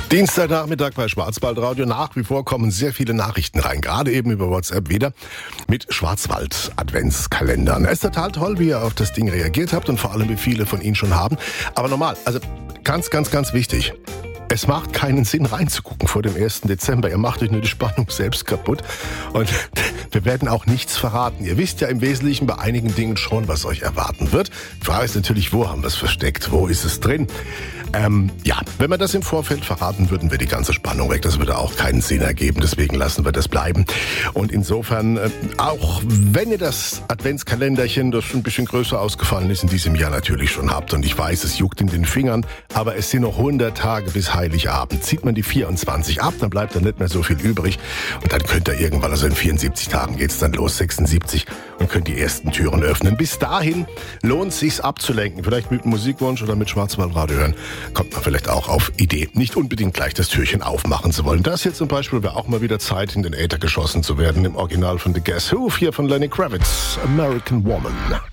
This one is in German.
Dienstagnachmittag bei Schwarzwaldradio. Nach wie vor kommen sehr viele Nachrichten rein, gerade eben über WhatsApp wieder mit Schwarzwald-Adventskalendern. Es ist total toll, wie ihr auf das Ding reagiert habt und vor allem, wie viele von Ihnen schon haben. Aber normal, also ganz wichtig. Es macht keinen Sinn reinzugucken vor dem 1. Dezember. Ihr macht euch nur die Spannung selbst kaputt. Und wir werden auch nichts verraten. Ihr wisst ja im Wesentlichen bei einigen Dingen schon, was euch erwarten wird. Die Frage ist natürlich, wo haben wir es versteckt? Wo ist es drin? Wenn wir das im Vorfeld verraten, würden wir die ganze Spannung weg. Das würde auch keinen Sinn ergeben. Deswegen lassen wir das bleiben. Und insofern, auch wenn ihr das Adventskalenderchen, das ein bisschen größer ausgefallen ist, in diesem Jahr natürlich schon habt. Und ich weiß, es juckt in den Fingern. Aber es sind noch 100 Tage bis Heiligabend. Zieht man die 24 ab, dann bleibt da nicht mehr so viel übrig. Und dann könnt ihr irgendwann, also in 74 Tagen geht's dann los, 76, und könnt die ersten Türen öffnen. Bis dahin lohnt es sich abzulenken. Vielleicht mit einem Musikwunsch oder mit Schwarzwaldradio hören. Kommt man vielleicht auch auf Idee, nicht unbedingt gleich das Türchen aufmachen zu wollen. Das hier zum Beispiel wäre auch mal wieder Zeit, in den Äther geschossen zu werden. Im Original von The Guess Who, hier von Lenny Kravitz, American Woman.